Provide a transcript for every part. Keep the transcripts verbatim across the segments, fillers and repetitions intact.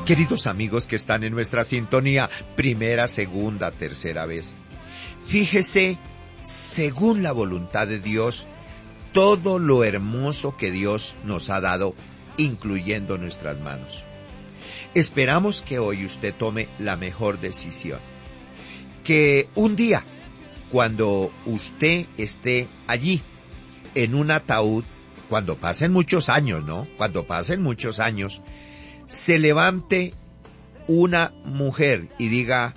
Queridos amigos que están en nuestra sintonía, primera, segunda, tercera vez. Fíjese, según la voluntad de Dios, todo lo hermoso que Dios nos ha dado, incluyendo nuestras manos. Esperamos que hoy usted tome la mejor decisión. Que un día, cuando usted esté allí, en un ataúd, cuando pasen muchos años, ¿no? Cuando pasen muchos años, se levante una mujer y diga: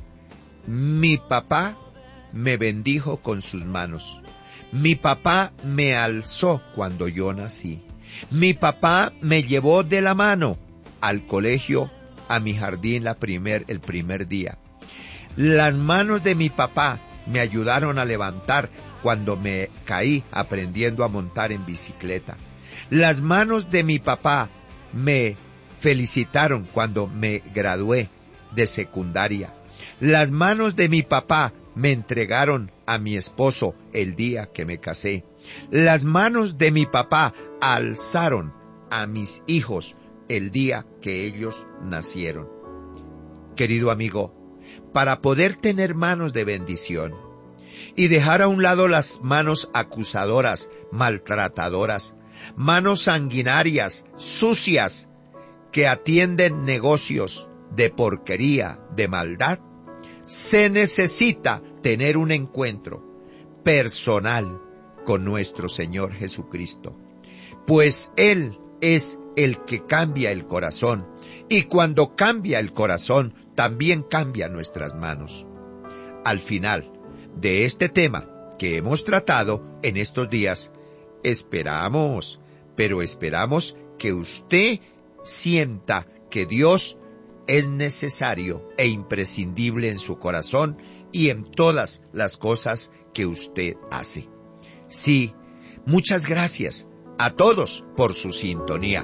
mi papá me bendijo con sus manos. Mi papá me alzó cuando yo nací. Mi papá me llevó de la mano al colegio, a mi jardín la primer, el primer día. Las manos de mi papá me ayudaron a levantar cuando me caí aprendiendo a montar en bicicleta. Las manos de mi papá me felicitaron cuando me gradué de secundaria. Las manos de mi papá me entregaron a mi esposo el día que me casé. Las manos de mi papá alzaron a mis hijos el día que ellos nacieron. Querido amigo, para poder tener manos de bendición y dejar a un lado las manos acusadoras, maltratadoras, manos sanguinarias, sucias, que atienden negocios de porquería, de maldad, se necesita tener un encuentro personal con nuestro Señor Jesucristo, pues Él es el que cambia el corazón, y cuando cambia el corazón, también cambia nuestras manos. Al final de este tema que hemos tratado en estos días, esperamos, pero esperamos que usted sienta que Dios es necesario e imprescindible en su corazón y en todas las cosas que usted hace. Sí, muchas gracias a todos por su sintonía.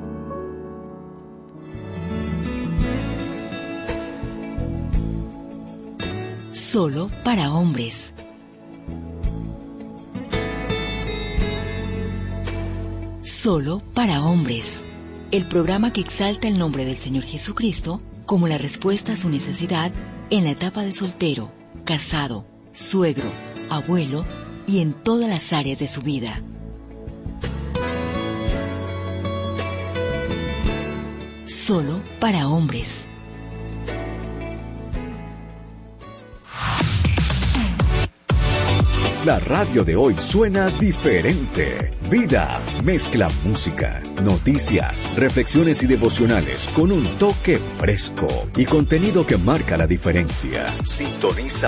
Solo para hombres. Solo para hombres. El programa que exalta el nombre del Señor Jesucristo como la respuesta a su necesidad en la etapa de soltero, casado, suegro, abuelo y en todas las áreas de su vida. Solo para hombres. La radio de hoy suena diferente. Vida mezcla música, noticias, reflexiones y devocionales con un toque fresco y contenido que marca la diferencia. Sintoniza